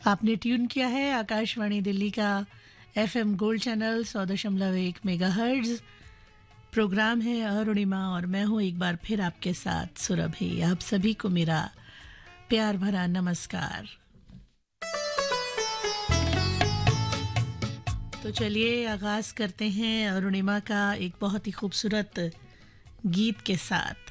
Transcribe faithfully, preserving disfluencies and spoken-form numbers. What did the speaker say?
आपने ट्यून किया है आकाशवाणी दिल्ली का एफएम गोल्ड चैनल सौ दशमलव एक मेगाहर्ट्ज। प्रोग्राम है अरुणिमा और मैं हूँ एक बार फिर आपके साथ सुरभि। आप सभी को मेरा प्यार भरा नमस्कार। तो चलिए आगाज करते हैं अरुणिमा का एक बहुत ही खूबसूरत गीत के साथ।